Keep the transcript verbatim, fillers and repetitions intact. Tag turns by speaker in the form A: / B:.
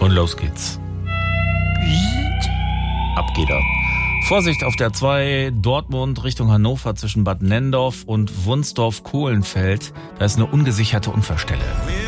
A: Und los geht's. Ab geht er. Vorsicht auf der zwei Dortmund Richtung Hannover zwischen Bad Nenndorf und Wunsdorf-Kohlenfeld. Da ist eine ungesicherte Unfallstelle.